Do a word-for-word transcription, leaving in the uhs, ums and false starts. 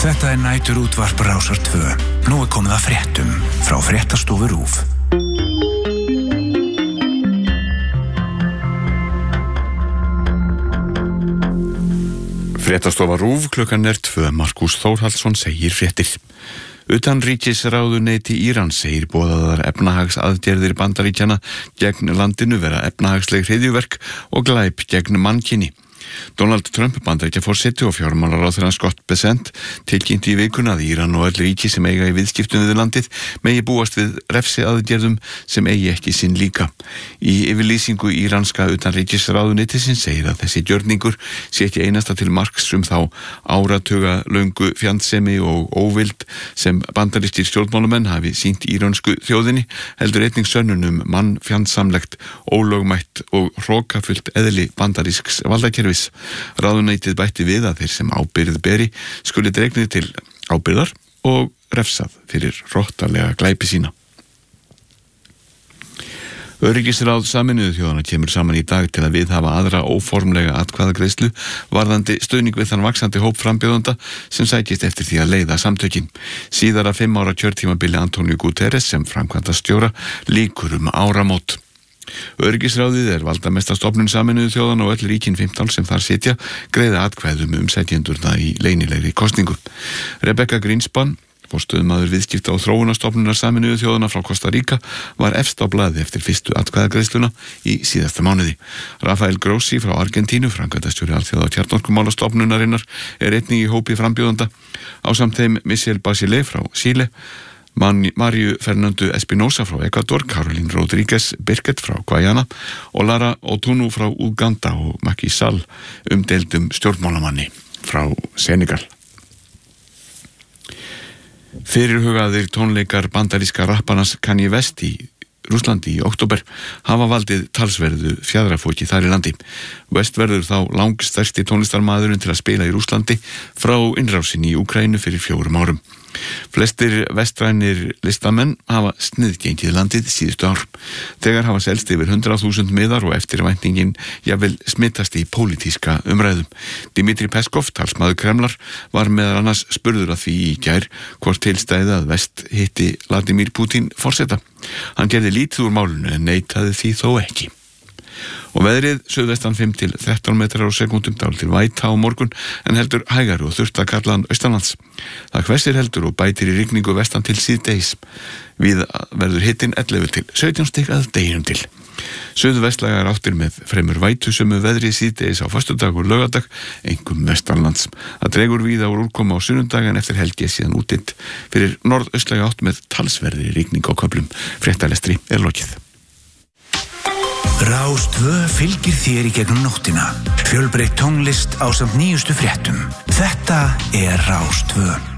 Þetta er næturútvarp Rásar tvö. Nú er komið að fréttum frá fréttastofu RÚV. Fréttastofa RÚV, klukkan er tvö. Markús Þórhallsson segir fréttir. Utanríkisráðuneyti Írans segir boðaðar efnahagsaðgerðir Bandaríkjanna gegn landinu vera efnahagsleg hryðjuverk og glæp gegn mannkyni. Donald Trump, Bandaríkjaforseti og fjármálaráðherra Scott Bessent tilkynnti í vikuna að Íran og öll ríki sem eiga í viðskiptum við landið megi búast við refsiaðgerðum sem eigi ekki sinn líka. Í yfirlýsingu íranska utanríkisráðuneytisins segir að þessi gjörningur sé ekki einasta til marks um þá áratuga löngu fjandsemi og óvild sem bandarískir stjórnmálamenn hafi sýnt íransku þjóðinni, heldur einnig sönnunum mannfjandsamlegt, ólögmætt og hrókafullt eðli bandarísks valdakerfis. Ráðuneytið bætti við að þeir sem ábyrgð beri skuli dregnir til ábyrgðar og refsað fyrir hrottalega glæpi sína. Öryggisráð Sameinuðu þjóðanna kemur saman í dag til að viðhafa aðra óformlega atkvæðagreiðslu varðandi stuðning við þann vaxandi hóp frambjóðenda sem sækist eftir því að leiða samtökin. Síðara fimm ára kjörtímabili Antonio Guterres sem framkvæmdastjóra lýkur um áramót. Öryggisráðið er valdamesta stofnun Sameinuðu þjóðanna og öll ríkin fimmtán sem þar sitja greiða atkvæðum um sætjendurna í leynilegri kosningu. Rebecca Greenspan, forstöðumaður viðskipta og þróunarstofnunar Sameinuðu þjóðanna frá Costa Rica, var efst á blaði eftir fyrstu atkvæðagreiðsluna í síðasta mánuði. Rafael Grossi frá Argentínu, framkvæmdastjóri alþjóða kjarnorkumálastofnunarinnar, er einnig í hópi frambjóðenda, ásamt þeim Michelle Bachelet frá Chile, Mariu Fernandu Espinosa frá Ecuador, Caroline Rodríguez Birkett frá Guyana og Lara Otunu frá Uganda og Macky Sall, umdeildum stjórnmálamanni frá Senegal. Fyrirhugaðir tónleikar bandaríska rapparans Kanye West í Rússlandi í október hafa valdið talsverðu fjaðrafóki þar í landi. West verður þá langstærsti tónlistarmaðurinn til að spila í Rússlandi frá innrásinni í Úkraínu fyrir fjórum árum. Flestir vestrænir listamenn hafa sniðgengið landið síðustu ár. Þegar hafa selst yfir hundrað þúsund miðar og eftirvæntingin jafnvel smittast í pólitíska umræðum. Dmitri Peskov, talsmaður Kremlar, var meðal annars spurður að því í gær hvort til stæði að West hitti Vladimir Putin forseta. Hann gerði lítið úr málinu en neitaði því þó ekki. Og veðrið suðvestan fimm til þrettán metrar á sekúndum, dálítil væta á morgun en heldur hægari og þurrt að kalla hann austanlands. Það hvessir heldur og bætir í rigningu vestan til síðdegis. Víða verður hitinn ellefu til sautján stig að deginum til. Suðvestlægar áttir með fremur vætusömu veðri síðdegis á föstudag og laugardag, einkum vestanlands. Það dregur víða úr úrkoma á sunnudag en eftir helgi síðan útitt fyrir norðaustlæga átt með talsverðri rigning á köflum. Fréttalestri er lokið. Rás tvö fylgir þér í gegnum nóttina. Fjölbreytt tónlist ásamt nýjustu fréttum. Þetta er Rás tvö.